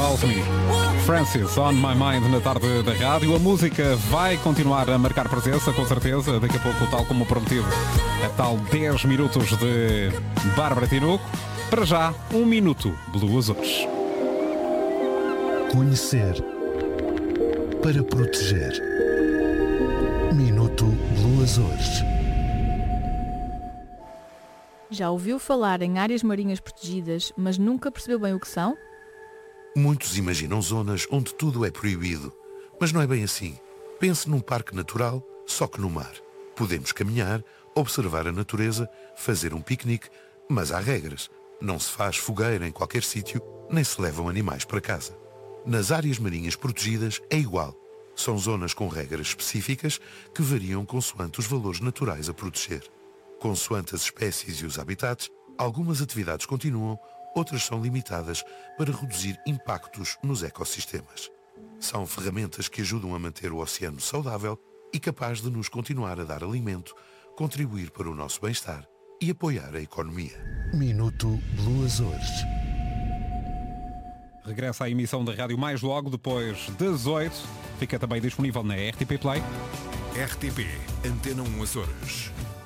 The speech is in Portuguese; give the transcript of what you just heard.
Calls Me. Francis, On My Mind na tarde da rádio. A música vai continuar a marcar presença, com certeza. Daqui a pouco, tal como prometido, a tal 10 minutos de Bárbara Tinoco. Para já, 1 minuto Blue Azores. Conhecer para proteger. Minuto Blue Azores. Já ouviu falar em áreas marinhas protegidas, mas nunca percebeu bem o que são? Muitos imaginam zonas onde tudo é proibido, mas não é bem assim. Pense num parque natural, só que no mar. Podemos caminhar, observar a natureza, fazer um piquenique, mas há regras. Não se faz fogueira em qualquer sítio, nem se levam animais para casa. Nas áreas marinhas protegidas é igual. São zonas com regras específicas que variam consoante os valores naturais a proteger. Consoante as espécies e os habitats, algumas atividades continuam, outras são limitadas para reduzir impactos nos ecossistemas. São ferramentas que ajudam a manter o oceano saudável e capaz de nos continuar a dar alimento, contribuir para o nosso bem-estar e apoiar a economia. Minuto Blue Azores. Regressa à emissão da rádio mais logo, depois das 8. Fica também disponível na RTP Play. RTP Antena 1 Açores.